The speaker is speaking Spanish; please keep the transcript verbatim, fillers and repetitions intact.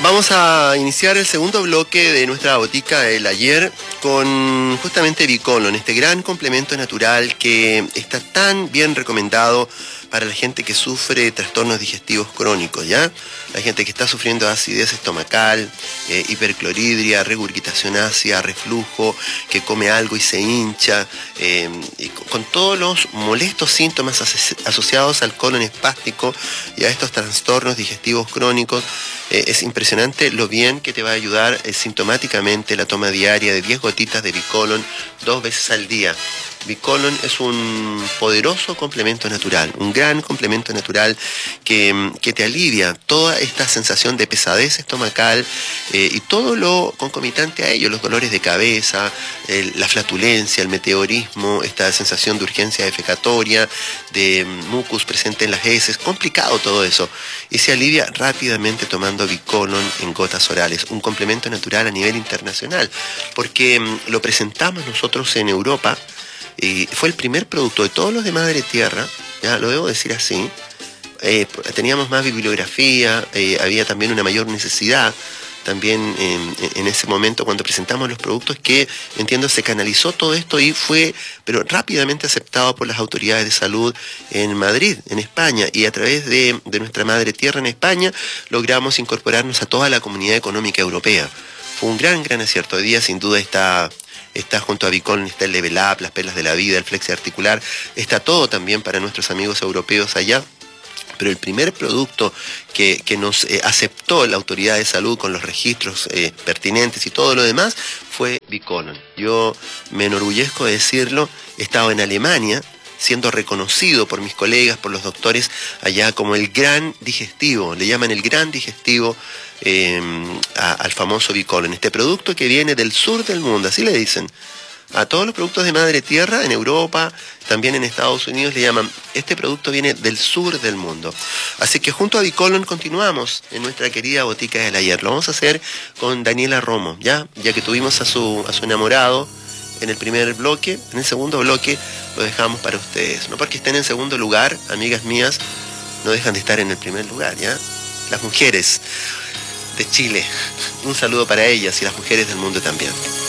Vamos a iniciar el segundo bloque de nuestra botica El Ayer con justamente Bicolon, este gran complemento natural que está tan bien recomendado para la gente que sufre trastornos digestivos crónicos, ¿ya? La gente que está sufriendo acidez estomacal, eh, hipercloridria, regurgitación ácida, reflujo, que come algo y se hincha, eh, y con, con todos los molestos síntomas aso asociados al colon espástico y a estos trastornos digestivos crónicos. Eh, es impresionante lo bien que te va a ayudar eh, sintomáticamente la toma diaria de diez gotitas de Bicolon dos veces al día. Bicolon es un poderoso complemento natural, un gran complemento natural que, que te alivia toda esta sensación de pesadez estomacal eh, y todo lo concomitante a ello, los dolores de cabeza, el, la flatulencia, el meteorismo, esta sensación de urgencia defecatoria, de mucus presente en las heces, complicado todo eso, y se alivia rápidamente tomando Bicolon en gotas orales, un complemento natural a nivel internacional, porque mm, lo presentamos nosotros en Europa. Y fue el primer producto de todos los de Madre Tierra, ya lo debo decir así. Eh, teníamos más bibliografía, eh, había también una mayor necesidad también eh, en ese momento cuando presentamos los productos, que entiendo se canalizó todo esto y fue pero rápidamente aceptado por las autoridades de salud en Madrid, en España, y a través de, de nuestra Madre Tierra en España logramos incorporarnos a toda la comunidad económica europea. Fue un gran, gran acierto. Hoy día sin duda está... Está junto a Bicolon, está el Level Up, las Perlas de la Vida, el Flexi Articular, está todo también para nuestros amigos europeos allá. Pero el primer producto que, que nos eh, aceptó la autoridad de salud con los registros eh, pertinentes y todo lo demás fue Bicolon. Yo me enorgullezco de decirlo, he estado en Alemania, siendo reconocido por mis colegas, por los doctores allá como el gran digestivo, le llaman el gran digestivo eh, a, al famoso Bicolon, este producto que viene del sur del mundo, así le dicen. A todos los productos de Madre Tierra en Europa, también en Estados Unidos le llaman, este producto viene del sur del mundo. Así que junto a Bicolon continuamos en nuestra querida botica del ayer. Lo vamos a hacer con Daniela Romo, ya, ya que tuvimos a su, a su enamorado en el primer bloque. En el segundo bloque lo dejamos para ustedes. No porque estén en segundo lugar, amigas mías, no dejan de estar en el primer lugar, ¿ya? Las mujeres de Chile, un saludo para ellas y las mujeres del mundo también.